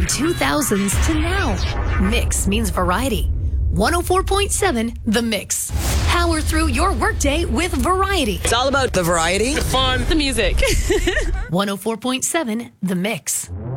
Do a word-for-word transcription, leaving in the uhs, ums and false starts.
From two thousands to now, Mix means variety. one oh four point seven The Mix. Power through your workday with variety. It's all about the variety, the fun, the music. one oh four point seven The Mix.